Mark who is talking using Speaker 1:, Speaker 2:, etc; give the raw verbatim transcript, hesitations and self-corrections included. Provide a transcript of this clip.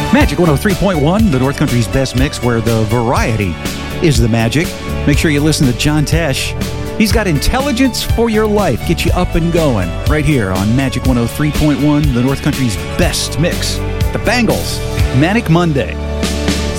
Speaker 1: Magic one oh three point one, the North Country's best mix, where the variety is the magic. Make sure you listen to John Tesh. He's got intelligence for your life. Get you up and going right here on Magic one oh three point one, the North Country's best mix. The Bangles, Manic Monday.